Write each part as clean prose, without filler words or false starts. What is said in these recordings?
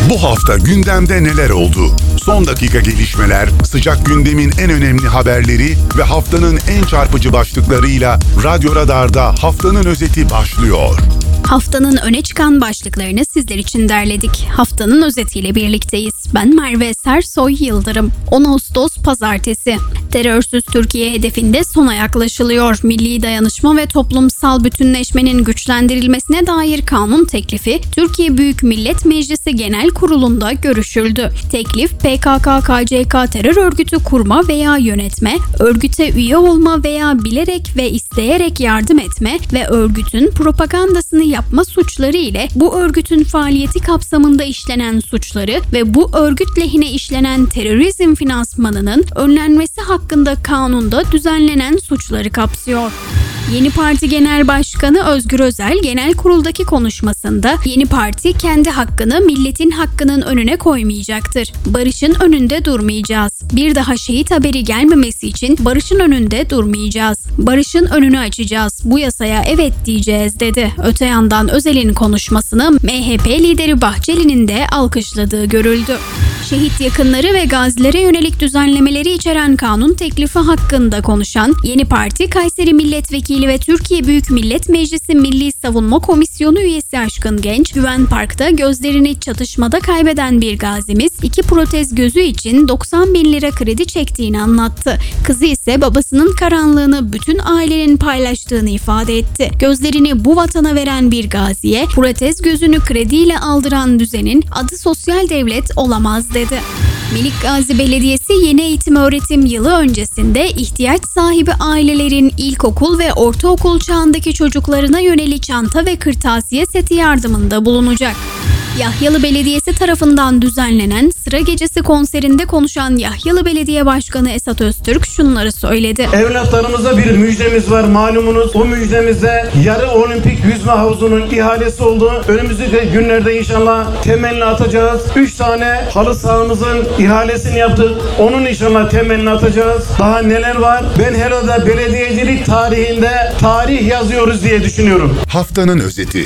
Bu hafta gündemde neler oldu? Son dakika gelişmeler, sıcak gündemin en önemli haberleri ve haftanın en çarpıcı başlıklarıyla Radyo Radar'da haftanın özeti başlıyor. Haftanın öne çıkan başlıklarını sizler için derledik. Haftanın özetiyle birlikteyiz. Ben Merve Sersoy Yıldırım. 10 Ağustos Pazartesi. Terörsüz Türkiye hedefinde sona yaklaşılıyor. Milli dayanışma ve toplumsal bütünleşmenin güçlendirilmesine dair kanun teklifi Türkiye Büyük Millet Meclisi Genel Kurulu'nda görüşüldü. Teklif PKK-KCK terör örgütü kurma veya yönetme, örgüte üye olma veya bilerek ve isteyerek yardım etme ve örgütün propagandasını yapma suçları ile bu örgütün faaliyeti kapsamında işlenen suçları ve bu örgüt lehine işlenen terörizm finansmanının önlenmesi hakkında kanunda düzenlenen suçları kapsıyor. Yeni Parti Genel Başkanı Özgür Özel genel kuruldaki konuşmasında yeni parti kendi hakkını milletin hakkının önüne koymayacaktır. Barışın önünde durmayacağız. Bir daha şehit haberi gelmemesi için barışın önünde durmayacağız. Barışın önünü açacağız. Bu yasaya evet diyeceğiz dedi. Öte yandan Özel'in konuşmasını MHP lideri Bahçeli'nin de alkışladığı görüldü. Şehit yakınları ve gazilere yönelik düzenlemeleri içeren kanun teklifi hakkında konuşan Yeni Parti Kayseri Milletvekili ve Türkiye Büyük Millet Meclisi Milli Savunma Komisyonu üyesi Aşkın Genç, Güven Park'ta gözlerini çatışmada kaybeden bir gazimiz 2 protez gözü için 90 bin lira kredi çektiğini anlattı. Kızı ise babasının karanlığını bütün ailenin paylaştığını ifade etti. Gözlerini bu vatana veren bir gaziye protez gözünü krediyle aldıran düzenin adı sosyal devlet olamaz dedi. Melik Gazi Belediyesi yeni eğitim öğretim yılı öncesinde ihtiyaç sahibi ailelerin ilkokul ve ortaokul çağındaki çocuklarına yönelik çanta ve kırtasiye seti yardımında bulunacak. Yahyalı Belediyesi tarafından düzenlenen Sıra Gecesi konserinde konuşan Yahyalı Belediye Başkanı Esat Öztürk şunları söyledi. Evlatlarımıza bir müjdemiz var malumunuz. O müjdemizde yarı olimpik yüzme havuzunun ihalesi oldu. Önümüzdeki günlerde inşallah temelini atacağız. 3 tane halı sahamızın ihalesini yaptık. Onun inşallah temelini atacağız. Daha neler var? Ben herhalde belediyecilik tarihinde tarih yazıyoruz diye düşünüyorum. Haftanın özeti.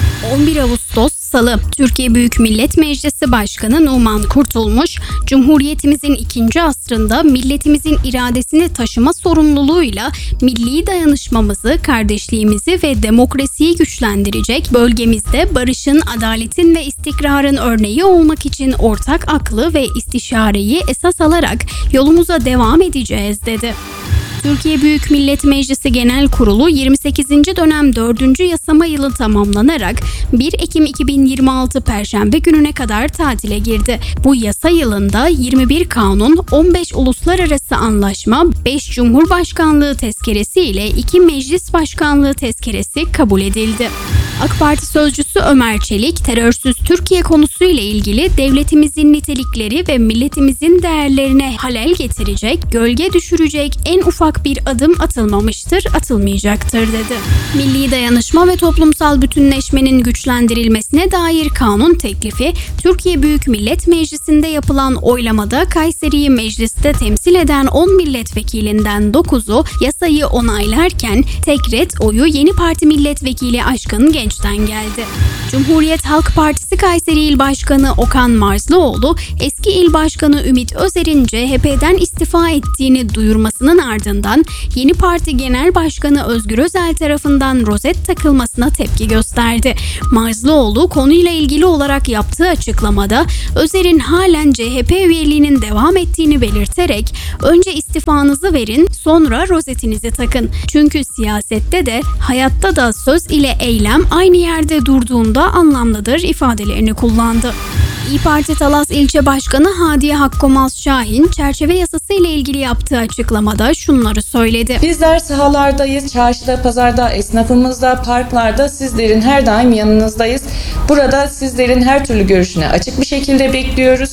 11 Ağustos Salı, Türkiye Büyük Millet Meclisi Başkanı Numan Kurtulmuş, Cumhuriyetimizin 2. asrında milletimizin iradesini taşıma sorumluluğuyla milli dayanışmamızı, kardeşliğimizi ve demokrasiyi güçlendirecek, bölgemizde barışın, adaletin ve istikrarın örneği olmak için ortak aklı ve istişareyi esas alarak yolumuza devam edeceğiz dedi. Türkiye Büyük Millet Meclisi Genel Kurulu 28. dönem 4. yasama yılı tamamlanarak 1 Ekim 2026 Perşembe gününe kadar tatile girdi. Bu yasa yılında 21 kanun, 15 uluslararası anlaşma, 5 Cumhurbaşkanlığı tezkeresi ile 2 Meclis Başkanlığı tezkeresi kabul edildi. AK Parti sözcüsü Ömer Çelik, terörsüz Türkiye konusuyla ilgili devletimizin nitelikleri ve milletimizin değerlerine halel getirecek, gölge düşürecek en ufak bir adım atılmamıştır, atılmayacaktır dedi. Milli dayanışma ve toplumsal bütünleşmenin güçlendirilmesine dair kanun teklifi, Türkiye Büyük Millet Meclisi'nde yapılan oylamada Kayseri'yi mecliste temsil eden 10 milletvekilinden 9'u yasayı onaylarken tek ret oyu Yeni Parti Milletvekili Aşkın Genç'ten geldi. Cumhuriyet Halk Partisi Kayseri İl Başkanı Okan Marzlıoğlu, eski İl Başkanı Ümit Özer'in CHP'den istifa ettiğini duyurmasının ardından Yeni Parti Genel Başkanı Özgür Özel tarafından rozet takılmasına tepki gösterdi. Marzlıoğlu konuyla ilgili olarak yaptığı açıklamada Özer'in halen CHP üyeliğinin devam ettiğini belirterek önce istifanızı verin, sonra rozetinizi takın. Çünkü siyasette de hayatta da söz ile eylem aynı yerde durduğunda anlamlıdır ifadelerini kullandı. İYİ Parti Talas İlçe Başkanı Hadiye Hakkomaz Şahin, çerçeve yasası ile ilgili yaptığı açıklamada şunları söyledi. Bizler sahalardayız, çarşıda, pazarda, esnafımızda, parklarda sizlerin her daim yanınızdayız. Burada sizlerin her türlü görüşüne açık bir şekilde bekliyoruz.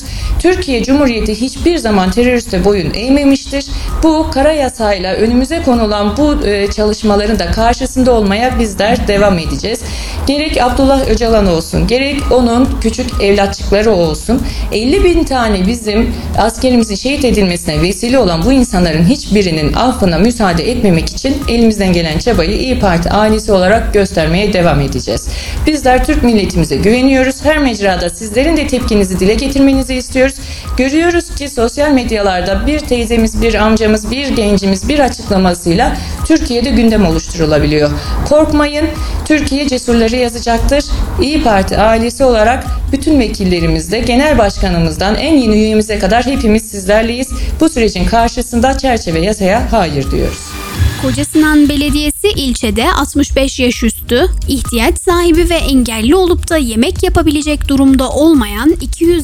Türkiye Cumhuriyeti hiçbir zaman teröriste boyun eğmemiştir. Bu kara yasayla önümüze konulan bu çalışmaların da karşısında olmaya bizler devam edeceğiz. Gerek Abdullah Öcalan olsun, gerek onun küçük evlatçıkları olsun, 50.000 tane bizim askerimizin şehit edilmesine vesile olan bu insanların hiçbirinin affına müsaade etmemek için elimizden gelen çabayı İYİ Parti ailesi olarak göstermeye devam edeceğiz. Bizler Türk milletimize güveniyoruz. Her mecrada sizlerin de tepkinizi dile getirmenizi istiyoruz. Görüyoruz ki sosyal medyalarda bir teyzemiz, bir amcamız, bir gencimiz bir açıklamasıyla Türkiye'de gündem oluşturulabiliyor. Korkmayın, Türkiye cesurları yazacaktır. İYİ Parti ailesi olarak bütün vekillerimizde, genel başkanımızdan en yeni üyemize kadar hepimiz sizlerleyiz. Bu sürecin karşısında çerçeve yasaya hayır diyoruz. Kocasinan Belediyesi ilçede 65 yaş üstü, ihtiyaç sahibi ve engelli olup da yemek yapabilecek durumda olmayan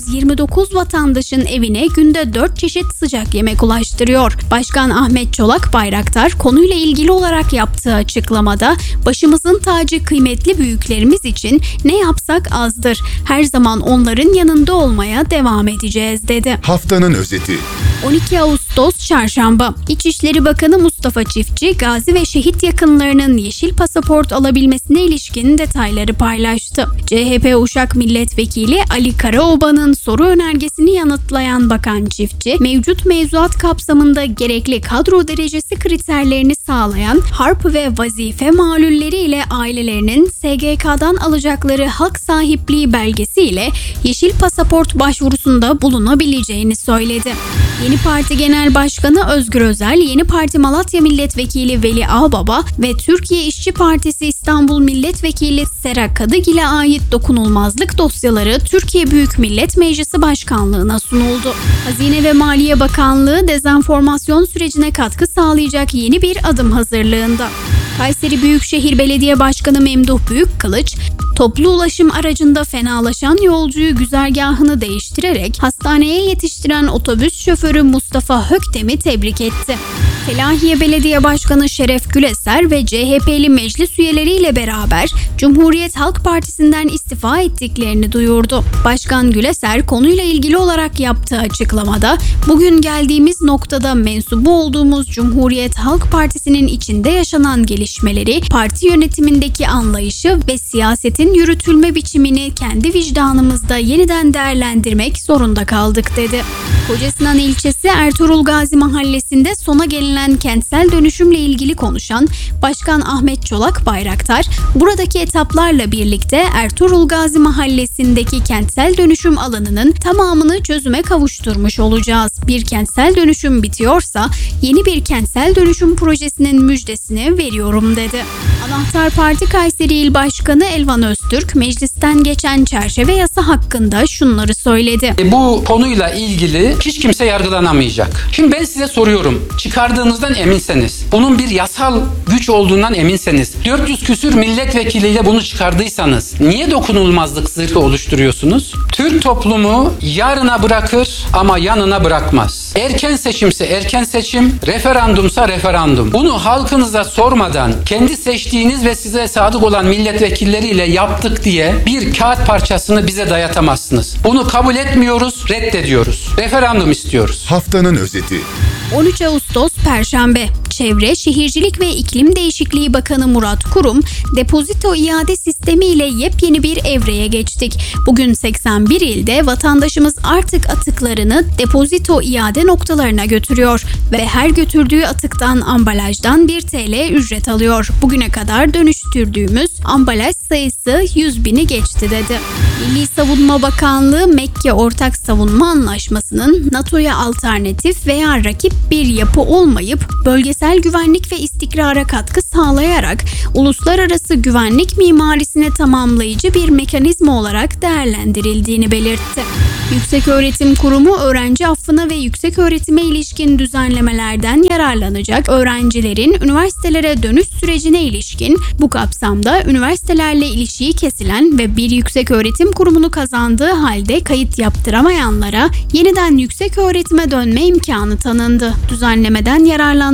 229 vatandaşın evine günde 4 çeşit sıcak yemek ulaştırıyor. Başkan Ahmet Çolak Bayraktar konuyla ilgili olarak yaptığı açıklamada başımızın tacı kıymetli büyüklerimiz için ne yapsak azdır. Her zaman onların yanında olmaya devam edeceğiz dedi. Haftanın özeti. 12 Ağustos Çarşamba. İçişleri Bakanı Mustafa Çiftçi, gazi ve şehit yakınlarının yeşil pasaport alabilmesine ilişkin detayları paylaştı. CHP Uşak Milletvekili Ali Karaoba'nın soru önergesini yanıtlayan Bakan Çiftçi, mevcut mevzuat kapsamında gerekli kadro derecesi kriterlerini sağlayan harp ve vazife malulleri ile ailelerinin SGK'dan alacakları hak sahipliği belgesi ile yeşil pasaport başvurusunda bulunabileceğini söyledi. Yeni Parti Genel Başkanı Özgür Özel, Yeni Parti Malatya Milletvekili Veli Ağbaba ve Türkiye İşçi Partisi İstanbul Milletvekili Sera Kadıgil'e ait dokunulmazlık dosyaları Türkiye Büyük Millet Meclisi Başkanlığı'na sunuldu. Hazine ve Maliye Bakanlığı dezenformasyon sürecine katkı sağlayacak yeni bir adım hazırlığında. Kayseri Büyükşehir Belediye Başkanı Memduh Büyükkılıç, toplu ulaşım aracında fenalaşan yolcuyu güzergahını değiştirerek hastaneye yetiştiren otobüs şoförü Mustafa Höktem'i tebrik etti. Felahiye Belediye Başkanı Şeref Güleser ve CHP'li meclis üyeleriyle beraber Cumhuriyet Halk Partisi'nden istifa ettiklerini duyurdu. Başkan Güleser konuyla ilgili olarak yaptığı açıklamada, bugün geldiğimiz noktada mensubu olduğumuz Cumhuriyet Halk Partisi'nin içinde yaşanan gelişmeleri, parti yönetimindeki anlayışı ve siyasetin yürütülme biçimini kendi vicdanımızda yeniden değerlendirmek zorunda kaldık dedi. Kocasinan ilçesi Ertuğrul Gazi Mahallesi'nde sona gelinen kentsel dönüşümle ilgili konuşan Başkan Ahmet Çolak Bayraktar, buradaki etaplarla birlikte Ertuğrul Gazi Mahallesi'ndeki kentsel dönüşüm alanının tamamını çözüme kavuşturmuş olacağız. Bir kentsel dönüşüm bitiyorsa yeni bir kentsel dönüşüm projesinin müjdesini veriyorum dedi. Anahtar Parti Kayseri İl Başkanı Elvan Öztürk, meclisten geçen çerçeve yasa hakkında şunları söyledi. Bu konuyla ilgili hiç kimse yargılanamayacak. Şimdi ben size soruyorum. Çıkardığınızdan eminseniz, bunun bir yasal güç olduğundan eminseniz, 400 küsür milletvekiliyle bunu çıkardıysanız niye dokunulmazlık zırhı oluşturuyorsunuz? Türk toplumu yarına bırakır ama yanına bırakmaz. Erken seçimse erken seçim, referandumsa referandum. Bunu halkınıza sormadan kendi seçtiğiniz ve size sadık olan milletvekilleriyle yaptık diye bir kağıt parçasını bize dayatamazsınız. Bunu kabul etmiyoruz, reddediyoruz. Referandum istiyoruz. Haftanın özeti. 13 Ağustos Perşembe. Çevre, Şehircilik ve İklim Değişikliği Bakanı Murat Kurum, depozito iade sistemi ile yepyeni bir evreye geçtik. Bugün 81 ilde vatandaşımız artık atıklarını depozito iade noktalarına götürüyor ve her götürdüğü atıktan, ambalajdan 1 TL ücret alıyor. Bugüne kadar dönüştürdüğümüz ambalaj sayısı 100.000'i geçti dedi. Milli Savunma Bakanlığı, Mekke Ortak Savunma Anlaşması'nın NATO'ya alternatif veya rakip bir yapı olmayıp bölgesel güvenlik ve istikrara katkı sağlayarak uluslararası güvenlik mimarisine tamamlayıcı bir mekanizma olarak değerlendirildiğini belirtti. Yükseköğretim Kurumu öğrenci affına ve yükseköğretime ilişkin düzenlemelerden yararlanacak öğrencilerin üniversitelere dönüş sürecine ilişkin bu kapsamda üniversitelerle ilişiği kesilen ve bir yükseköğretim kurumunu kazandığı halde kayıt yaptıramayanlara yeniden yükseköğretime dönme imkanı tanındı. Düzenlemeden yararlanmak isteyen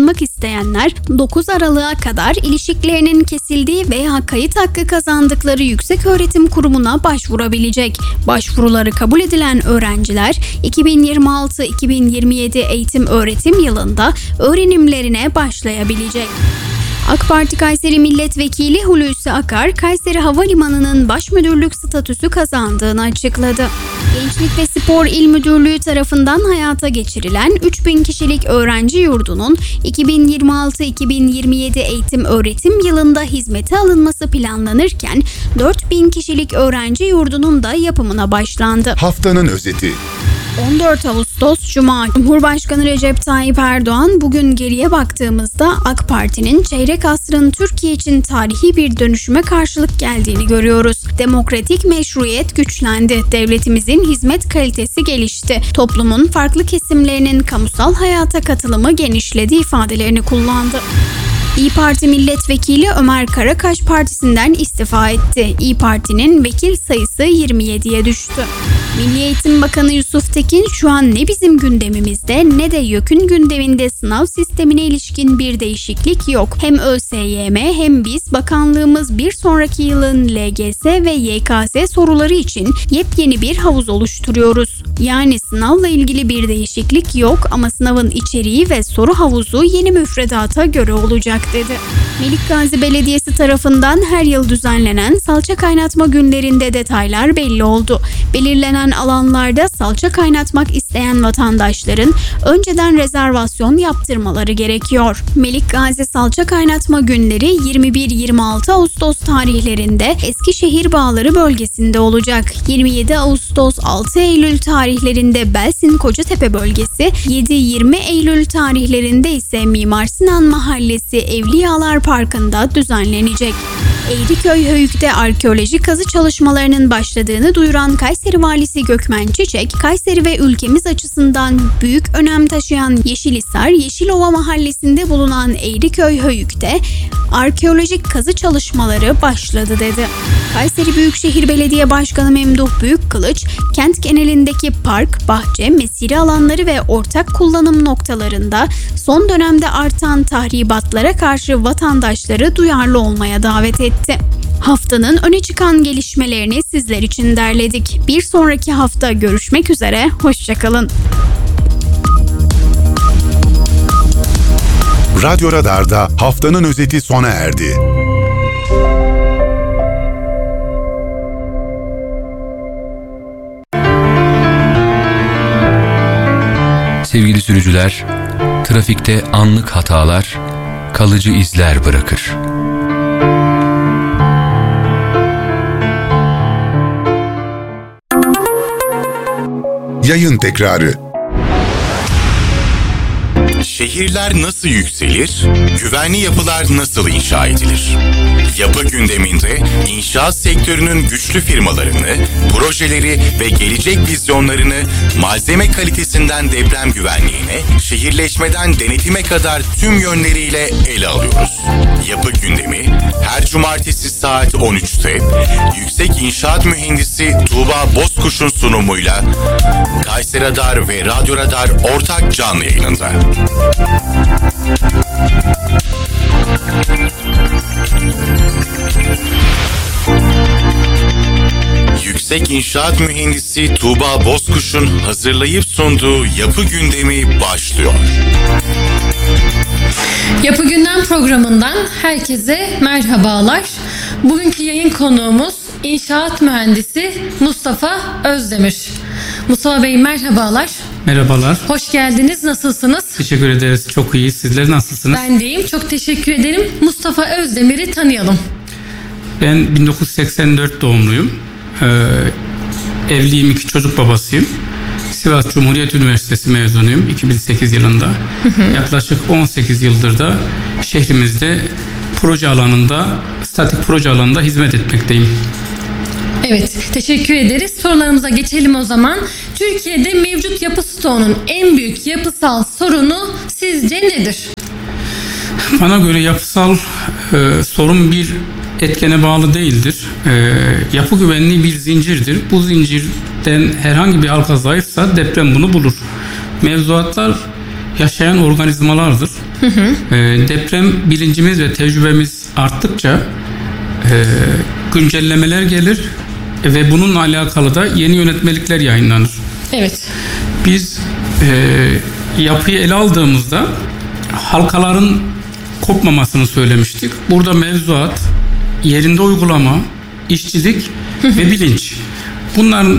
isteyenler 9 Aralık'a kadar ilişiklerinin kesildiği veya kayıt hakkı kazandıkları yükseköğretim kurumuna başvurabilecek. Başvuruları kabul edilen öğrenciler 2026-2027 eğitim öğretim yılında öğrenimlerine başlayabilecek. AK Parti Kayseri Milletvekili Hulusi Akar, Kayseri Havalimanı'nın baş müdürlük statüsü kazandığını açıkladı. Gençlik ve Spor İl Müdürlüğü tarafından hayata geçirilen 3000 kişilik öğrenci yurdunun 2026-2027 eğitim öğretim yılında hizmete alınması planlanırken 4000 kişilik öğrenci yurdunun da yapımına başlandı. Haftanın özeti. 14 Ağustos Cuma, Cumhurbaşkanı Recep Tayyip Erdoğan bugün geriye baktığımızda AK Parti'nin çeyrek asrın Türkiye için tarihi bir dönüşüme karşılık geldiğini görüyoruz. Demokratik meşruiyet güçlendi, devletimizin hizmet kalitesi gelişti, toplumun farklı kesimlerinin kamusal hayata katılımı genişledi ifadelerini kullandı. İYİ Parti Milletvekili Ömer Karakaş partisinden istifa etti. İYİ Parti'nin vekil sayısı 27'ye düştü. Milli Eğitim Bakanı Yusuf Tekin şu an ne bizim gündemimizde ne de YÖK'ün gündeminde sınav sistemine ilişkin bir değişiklik yok. Hem ÖSYM hem biz bakanlığımız bir sonraki yılın LGS ve YKS soruları için yepyeni bir havuz oluşturuyoruz. Yani sınavla ilgili bir değişiklik yok ama sınavın içeriği ve soru havuzu yeni müfredata göre olacak dedi. Melikgazi Belediyesi tarafından her yıl düzenlenen salça kaynatma günlerinde detaylar belli oldu. Belirlenen alanlarda salça kaynatmak isteyen vatandaşların önceden rezervasyon yaptırmaları gerekiyor. Melikgazi salça kaynatma günleri 21-26 Ağustos tarihlerinde Eskişehir Bağları bölgesinde olacak. 27 Ağustos 6 Eylül tarihlerinde Belsin Kocatepe bölgesi, 7-20 Eylül tarihlerinde ise Mimar Sinan Mahallesi Evliyalar Parkı'nda düzenlenecek. Eğriköy Höyük'te arkeolojik kazı çalışmalarının başladığını duyuran Kayseri Valisi Gökmen Çiçek, Kayseri ve ülkemiz açısından büyük önem taşıyan Yeşilhisar, Yeşilova mahallesinde bulunan Eğriköy Höyük'te arkeolojik kazı çalışmaları başladı dedi. Kayseri Büyükşehir Belediye Başkanı Memduh Büyükkılıç, kent genelindeki park, bahçe, mesire alanları ve ortak kullanım noktalarında son dönemde artan tahribatlara karşı vatandaşları duyarlı olmaya davet etti. Haftanın öne çıkan gelişmelerini sizler için derledik. Bir sonraki hafta görüşmek üzere, hoşçakalın. Radyo Radar'da haftanın özeti sona erdi. Sevgili sürücüler, trafikte anlık hatalar kalıcı izler bırakır. Yayın tekrarı. Şehirler nasıl yükselir? Güvenli yapılar nasıl inşa edilir? Yapı gündeminde inşaat sektörünün güçlü firmalarını, projeleri ve gelecek vizyonlarını malzeme kalitesinden deprem güvenliğine, şehirleşmeden denetime kadar tüm yönleriyle ele alıyoruz. Yapı gündemi her cumartesi saat 13'te Yüksek İnşaat Mühendisi Tuğba Bozkuş'un sunumuyla Kayseri Radar ve Radyo Radar ortak canlı yayınında. Yüksek İnşaat Mühendisi Tuğba Bozkuş'un hazırlayıp sunduğu Yapı Gündemi başlıyor. Yapı Gündem programından herkese merhabalar. Bugünkü yayın konuğumuz İnşaat Mühendisi Mustafa Özdemir. Mustafa Bey merhabalar. Merhabalar. Hoş geldiniz. Nasılsınız? Teşekkür ederiz. Çok iyiyiz. Sizler nasılsınız? Ben de iyiyim. Çok teşekkür ederim. Mustafa Özdemir'i tanıyalım. Ben 1984 doğumluyum. Evliyim, 2 çocuk babasıyım. Sivas Cumhuriyet Üniversitesi mezunuyum 2008 yılında. Yaklaşık 18 yıldır da şehrimizde proje alanında, statik proje alanında hizmet etmekteyim. Evet, teşekkür ederiz. Sorularımıza geçelim o zaman. Türkiye'de mevcut yapı stoğunun en büyük yapısal sorunu sizce nedir? Bana göre yapısal sorun bir etkene bağlı değildir. Yapı güvenliği bir zincirdir. Bu zincirden herhangi bir halka zayıfsa deprem bunu bulur. Mevzuatlar yaşayan organizmalardır. Deprem bilincimiz ve tecrübemiz arttıkça güncellemeler gelir ve bununla alakalı da yeni yönetmelikler yayınlanır. Evet. Biz yapıyı ele aldığımızda halkaların kopmamasını söylemiştik. Burada mevzuat, yerinde uygulama, işçilik ve bilinç. Bunların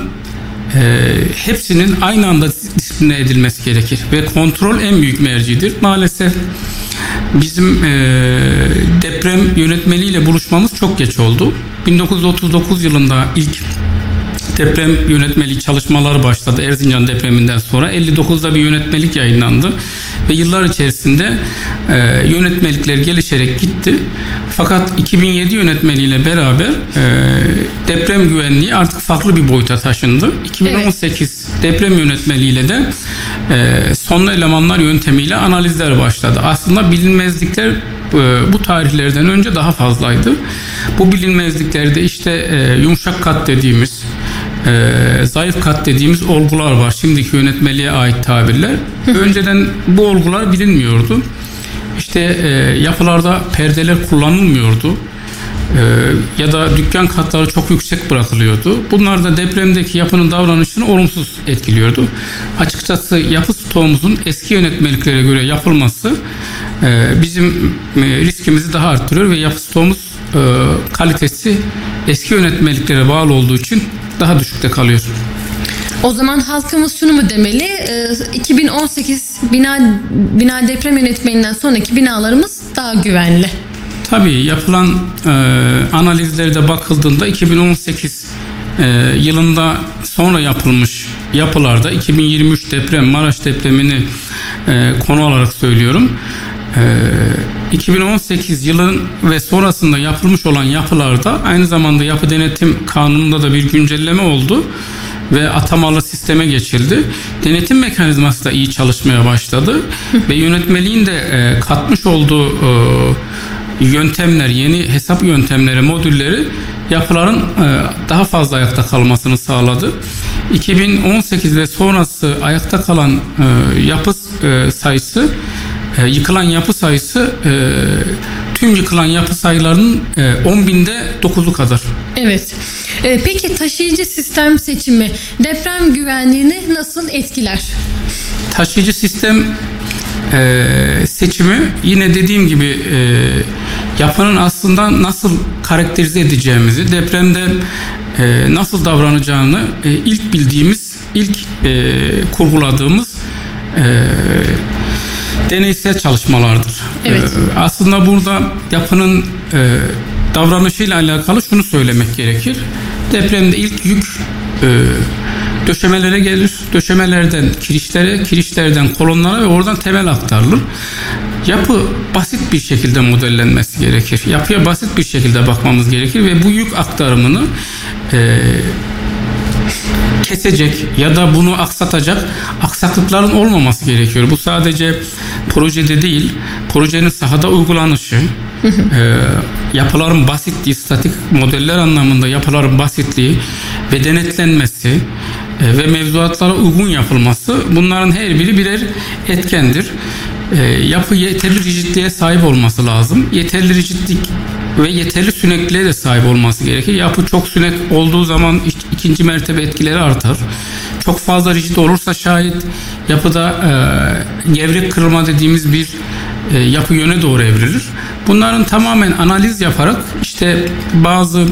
hepsinin aynı anda disipline edilmesi gerekir ve kontrol en büyük mercidir. Maalesef bizim deprem yönetmeliğiyle buluşmamız çok geç oldu. 1939 yılında ilk deprem yönetmeliği çalışmaları başladı Erzincan depreminden sonra. 59'da bir yönetmelik yayınlandı ve yıllar içerisinde yönetmelikler gelişerek gitti. Fakat 2007 yönetmeliğiyle beraber deprem güvenliği artık farklı bir boyuta taşındı. 2018 deprem yönetmeliğiyle de sonlu elemanlar yöntemiyle analizler başladı. Aslında bilinmezlikler bu tarihlerden önce daha fazlaydı. Bu bilinmezliklerde işte yumuşak kat dediğimiz, zayıf kat dediğimiz olgular var. Şimdiki yönetmeliğe ait tabirler. Önceden bu olgular bilinmiyordu. İşte yapılarda perdeler kullanılmıyordu. Ya da dükkan katları çok yüksek bırakılıyordu. Bunlar da depremdeki yapının davranışını olumsuz etkiliyordu. Açıkçası yapı stoğumuzun eski yönetmeliklere göre yapılması bizim riskimizi daha arttırıyor ve yapı stoğumuz kalitesi eski yönetmeliklere bağlı olduğu için daha düşükte kalıyor. O zaman halkımız şunu mu demeli? 2018 bina deprem yönetmeliğinden sonraki binalarımız daha güvenli. Tabii yapılan analizlerde bakıldığında 2018 yılında sonra yapılmış yapılarda 2023 deprem, Maraş depremini konu olarak söylüyorum. 2018 yılın ve sonrasında yapılmış olan yapılarda aynı zamanda yapı denetim kanununda da bir güncelleme oldu ve atamalı sisteme geçildi. Denetim mekanizması da iyi çalışmaya başladı ve yönetmeliğin de katmış olduğu yöntemler, yeni hesap yöntemleri, modülleri yapıların daha fazla ayakta kalmasını sağladı. 2018 ve sonrası ayakta kalan yapı sayısı, yıkılan yapı sayısı tüm yıkılan yapı sayılarının 10.000'de 9'u kadar. Evet. Peki taşıyıcı sistem seçimi deprem güvenliğini nasıl etkiler? Taşıyıcı sistem seçimi yine dediğim gibi yapının aslında nasıl karakterize edeceğimizi, depremde nasıl davranacağını ilk bildiğimiz, ilk kurguladığımız deneysel çalışmalardır. Evet. Aslında burada yapının davranışıyla alakalı şunu söylemek gerekir. Depremde ilk yük döşemelere gelir. Döşemelerden kirişlere, kirişlerden kolonlara ve oradan temel aktarılır. Yapı basit bir şekilde modellenmesi gerekir. Yapıya basit bir şekilde bakmamız gerekir ve bu yük aktarımını kesecek ya da bunu aksatacak aksaklıkların olmaması gerekiyor. Bu sadece projede değil, projenin sahada uygulanışı, yapıların basitliği, statik modeller anlamında yapıların basitliği ve denetlenmesi ve mevzuatlara uygun yapılması, bunların her biri birer etkendir. Yapı yeterli rigidliğe sahip olması lazım. Yeterli rigidlik ve yeterli sünekliliğe de sahip olması gerekir. Yapı çok sünek olduğu zaman ikinci mertebe etkileri artar. Çok fazla rigid olursa şayet yapıda gevrek kırılma dediğimiz bir yapı yöne doğru evrilir. Bunların tamamen analiz yaparak işte bazı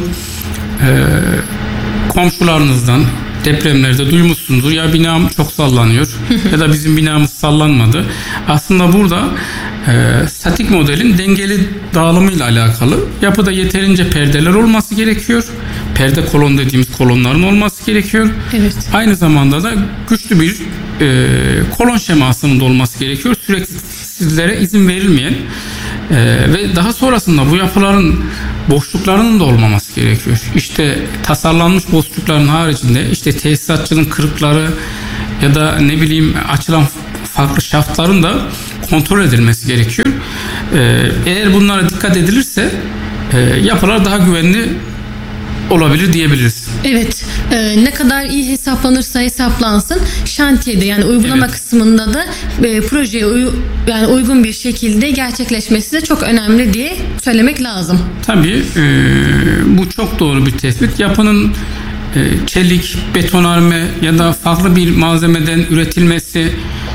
komşularınızdan depremlerde duymuşsunuzdur. Ya binam çok sallanıyor ya da bizim binamız sallanmadı. Aslında burada statik modelin dengeli dağılımıyla alakalı. Yapıda yeterince perdeler olması gerekiyor. Perde kolon dediğimiz kolonların olması gerekiyor. Evet. Aynı zamanda da güçlü bir kolon şemasının da olması gerekiyor. Süreksizlere izin verilmeyen ve daha sonrasında bu yapıların boşluklarının da olmaması gerekiyor. İşte tasarlanmış boşlukların haricinde işte tesisatçının kırıkları ya da ne bileyim açılan farklı şaftların da kontrol edilmesi gerekiyor. Eğer bunlara dikkat edilirse yapılar daha güvenli olabilir diyebiliriz. Evet, ne kadar iyi hesaplanırsa hesaplansın şantiyede yani uygulama kısmında da projeye yani uygun bir şekilde gerçekleşmesi de çok önemli diye söylemek lazım. Tabii bu çok doğru bir tespit. Yapının çelik, betonarme ya da farklı bir malzemeden üretilmesi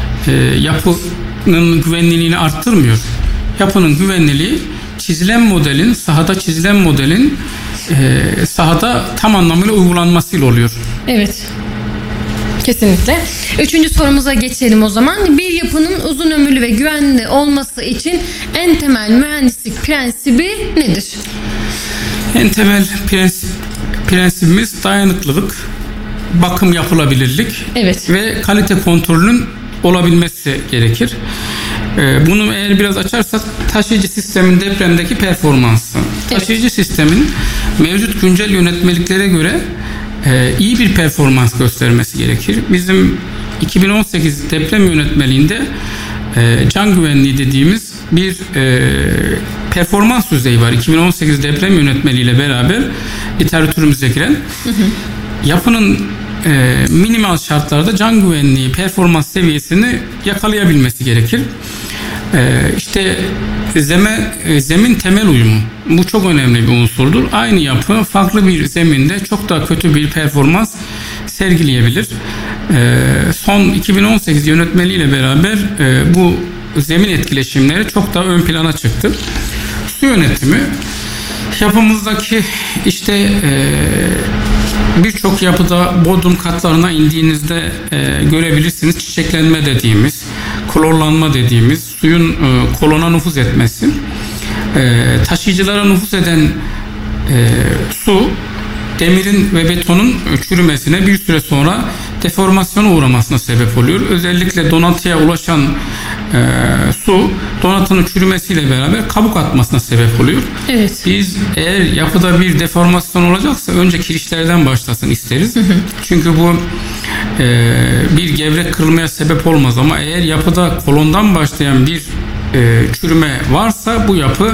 yapının güvenilirliğini arttırmıyor. Yapının güvenilirliği sahada çizilen modelin sahada tam anlamıyla uygulanmasıyla oluyor. Evet. Kesinlikle. 3. sorumuza geçelim o zaman. Bir yapının uzun ömürlü ve güvenli olması için en temel mühendislik prensibi nedir? En temel prensibimiz dayanıklılık, bakım yapılabilirlik ve kalite kontrolünün olabilmesi gerekir. Bunu eğer biraz açarsak taşıyıcı sistemin depremdeki performansı. Taşıyıcı sistemin mevcut güncel yönetmeliklere göre iyi bir performans göstermesi gerekir. Bizim 2018 deprem yönetmeliğinde can güvenliği dediğimiz bir performans düzeyi var. 2018 deprem yönetmeliğiyle beraber literatürümüze giren yapının minimal şartlarda can güvenliği performans seviyesini yakalayabilmesi gerekir. İşte zemin temel uyumu. Bu çok önemli bir unsurdur. Aynı yapı farklı bir zeminde çok daha kötü bir performans sergileyebilir. Son 2018 yönetmeliğiyle beraber bu zemin etkileşimleri çok daha ön plana çıktı. Su yönetimi yapımızdaki işte birçok yapıda bodrum katlarına indiğinizde görebilirsiniz. Çiçeklenme dediğimiz, klorlanma dediğimiz suyun kolona nüfuz etmesi. Taşıyıcılara nüfuz eden su demirin ve betonun çürümesine bir süre sonra deformasyona uğramasına sebep oluyor. Özellikle donatıya ulaşan su donatının çürümesiyle beraber kabuk atmasına sebep oluyor. Evet. Biz eğer yapıda bir deformasyon olacaksa önce kirişlerden başlasın isteriz. Çünkü bu bir gevrek kırılmaya sebep olmaz ama eğer yapıda kolondan başlayan bir çürüme varsa bu yapı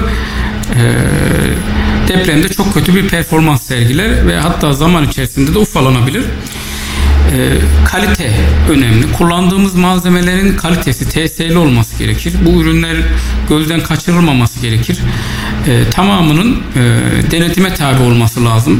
depremde çok kötü bir performans sergiler ve hatta zaman içerisinde de ufalanabilir. Kalite önemli. Kullandığımız malzemelerin kalitesi TS'li olması gerekir. Bu ürünler gözden kaçırılmaması gerekir. Tamamının denetime tabi olması lazım.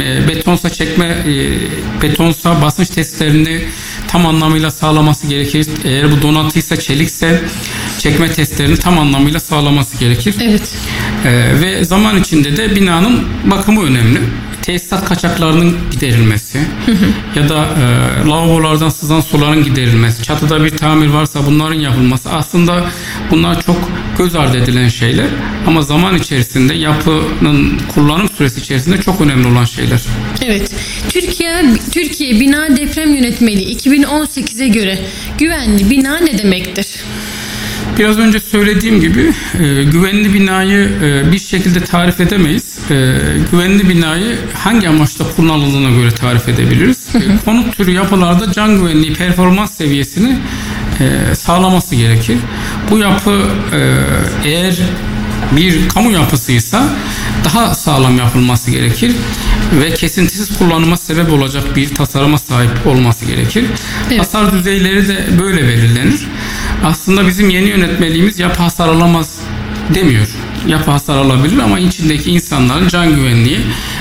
Betonsa basınç testlerini tam anlamıyla sağlaması gerekir. Eğer bu donatıysa, çelikse çekme testlerini tam anlamıyla sağlaması gerekir. Evet. Ve zaman içinde de binanın bakımı önemli. Tesisat kaçaklarının giderilmesi ya da lavabolardan sızan suların giderilmesi, çatıda bir tamir varsa bunların yapılması, aslında bunlar çok göz ardı edilen şeyler ama zaman içerisinde yapının kullanım süresi içerisinde çok önemli olan şeyler. Evet. Türkiye Bina Deprem Yönetmeliği 2018'e göre güvenli bina ne demektir? Biraz önce söylediğim gibi güvenli binayı bir şekilde tarif edemeyiz. Güvenli binayı hangi amaçla kullanıldığına göre tarif edebiliriz. Konut türü yapılarda can güvenliği performans seviyesini sağlaması gerekir. Bu yapı eğer bir kamu yapısıysa daha sağlam yapılması gerekir ve kesintisiz kullanıma sebep olacak bir tasarıma sahip olması gerekir. Evet. Hasar düzeyleri de böyle belirlenir. Aslında bizim yeni yönetmeliğimiz yapı hasar alamaz demiyor. Yapı hasar alabilir ama içindeki insanların can güvenliği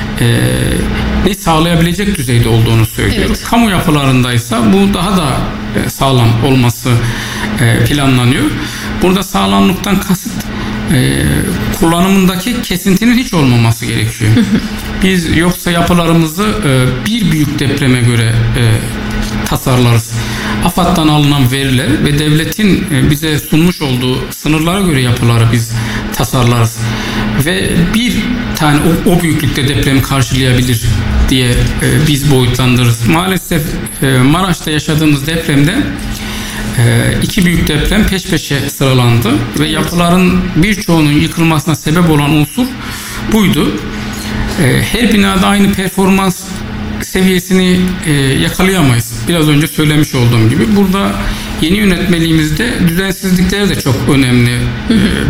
ne sağlayabilecek düzeyde olduğunu söylüyor. Evet. Kamu yapılarındaysa bu daha da sağlam olması planlanıyor. Burada sağlamlıktan kasıt kullanımındaki kesintinin hiç olmaması gerekiyor. Biz yoksa yapılarımızı bir büyük depreme göre tasarlarız. AFAD'dan alınan veriler ve devletin bize sunmuş olduğu sınırlara göre yapıları biz tasarlarız. Ve bir tane o büyüklükte depremi karşılayabilir diye biz boyutlandırırız. Maalesef Maraş'ta yaşadığımız depremde iki büyük deprem peş peşe sıralandı ve yapıların birçoğunun yıkılmasına sebep olan unsur buydu. Her binada aynı performans seviyesini yakalayamayız. Biraz önce söylemiş olduğum gibi. Burada yeni yönetmeliğimizde düzensizlikleri de çok önemli